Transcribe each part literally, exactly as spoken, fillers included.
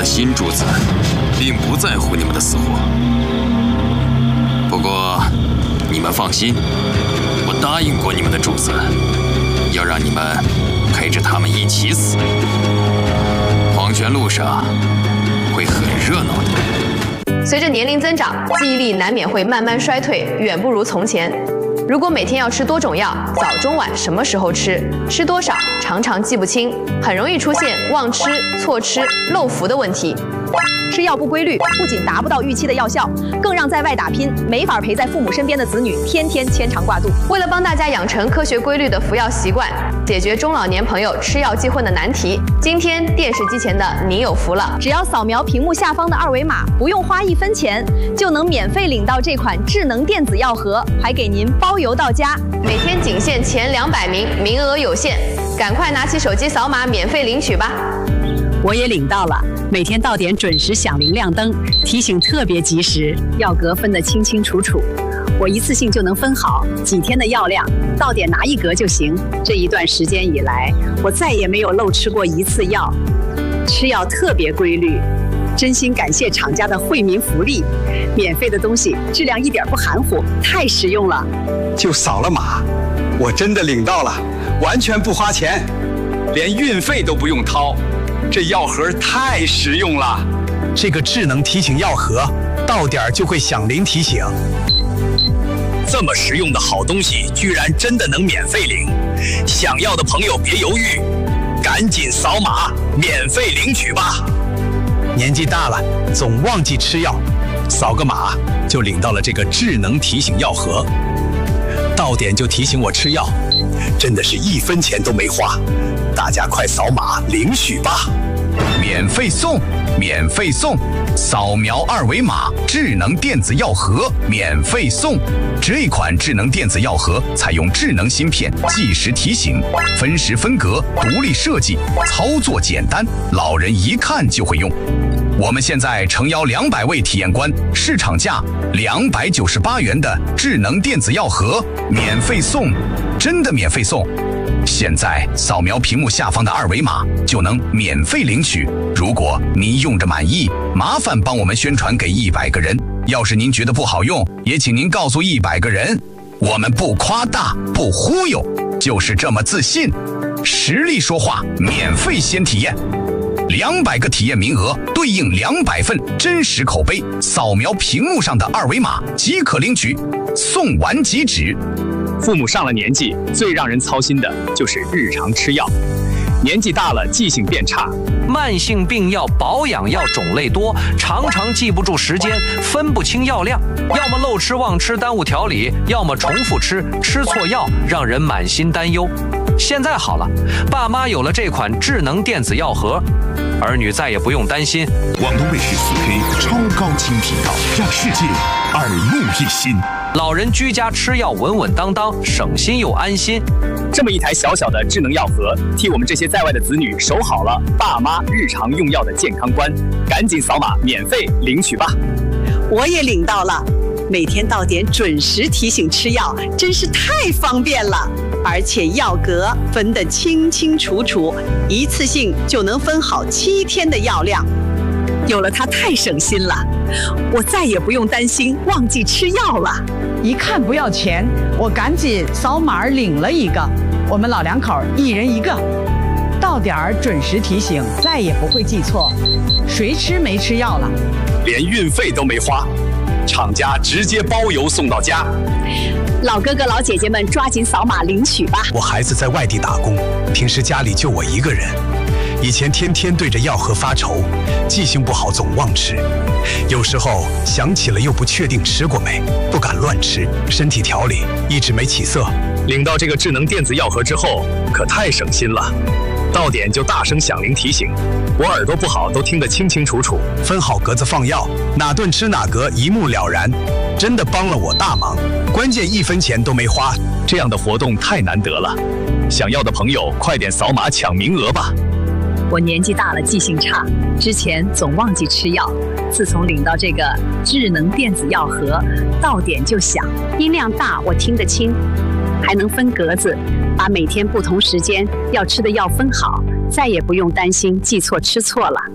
的新主子并不在乎你们的死活。不过，你们放心，我答应过你们的主子，要让你们陪着他们一起死。黄泉路上会很热闹的。 随着年龄增长，记忆力难免会慢慢衰退，远不如从前。如果每天要吃多种药，早中晚什么时候吃，吃多少，常常记不清，很容易出现忘吃、错吃、漏服的问题。 吃药不规律，不仅达不到预期的药效，更让在外打拼、没法陪在父母身边的子女天天牵肠挂肚。 为了帮大家养成科学规律的服药习惯，解决中老年朋友吃药记混的难题，今天电视机前的您有福了！ 只要扫描屏幕下方的二维码，不用花一分钱，就能免费领到这款智能电子药盒，还给您包邮到家。 每天仅限前两百名，名额有限，赶快拿起手机扫码免费领取吧！ 我也领到了，每天到点准时响铃亮灯，提醒特别及时，药格分得清清楚楚，我一次性就能分好几天的药量，到点拿一格就行。这一段时间以来，我再也没有漏吃过一次药，吃药特别规律。真心感谢厂家的惠民福利，免费的东西质量一点不含糊，太实用了。 就扫了码，我真的领到了，完全不花钱，连运费都不用掏。这药盒太实用了， 这个智能提醒药盒到点就会响铃提醒。 这么实用的好东西，居然真的能免费领！想要的朋友别犹豫，赶紧扫码免费领取吧。 年纪大了，总忘记吃药，扫个码就领到了这个智能提醒药盒，到点就提醒我吃药， 真的是一分钱都没花。大家快扫码领取吧！免费送，免费送，扫描二维码，智能电子药盒免费送。这款智能电子药盒采用智能芯片，计时提醒，分时分格，独立设计，操作简单，老人一看就会用。我们现在诚邀两百位体验官，市场价两百九十八元的智能电子药盒免费送，真的免费送！现在扫描屏幕下方的二维码就能免费领取。如果您用着满意，麻烦帮我们宣传给一百个人。要是您觉得不好用，也请您告诉一百个人。我们不夸大，不忽悠，就是这么自信。实力说话，免费先体验。两百个体验名额对应两百份真实口碑，扫描屏幕上的二维码即可领取，送完即止。 父母上了年纪，最让人操心的就是日常吃药。年纪大了，记性变差， 慢性病药、保养药种类多，常常记不住时间，分不清药量，要么漏吃忘吃耽误调理，要么重复吃，吃错药，让人满心担忧。现在好了，爸妈有了这款智能电子药盒，儿女再也不用担心。 广东卫视四 K 超高清频道，让世界耳目一新。 老人居家吃药稳稳当当，省心又安心。 这么一台小小的智能药盒，替我们这些在外的子女守好了爸妈日常用药的健康观。赶紧扫码免费领取吧！ 我也领到了，每天到点准时提醒吃药，真是太方便了。而且药格分得清清楚楚，一次性就能分好七天的药量。有了它太省心了，我再也不用担心忘记吃药了。 一看不要钱，我赶紧扫码领了一个。我们老两口一人一个，到点儿准时提醒，再也不会记错。谁吃没吃药了？ 连运费都没花，厂家直接包邮送到家。 老哥哥老姐姐们，抓紧扫码领取吧！ 我孩子在外地打工，平时家里就我一个人。以前天天对着药盒发愁，记性不好总忘吃，有时候想起了又不确定吃过没，不敢乱吃，身体调理一直没起色。 领到这个智能电子药盒之后，可太省心了。到点就大声响铃提醒，我耳朵不好都听得清清楚楚。 分好格子放药，哪顿吃哪格一目了然，真的帮了我大忙。关键一分钱都没花， 这样的活动太难得了。想要的朋友快点扫码抢名额吧！ 我年纪大了，记性差，之前总忘记吃药。自从领到这个智能电子药盒，到点就响，音量大，我听得清，还能分格子，把每天不同时间要吃的药分好，再也不用担心记错吃错了。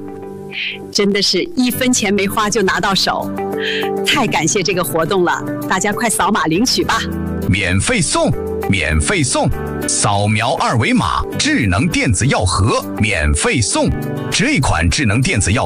真的是一分钱没花就拿到手，太感谢这个活动了！大家快扫码领取吧！ 免费送，免费送，扫描二维码，智能电子药盒免费送。这款智能电子药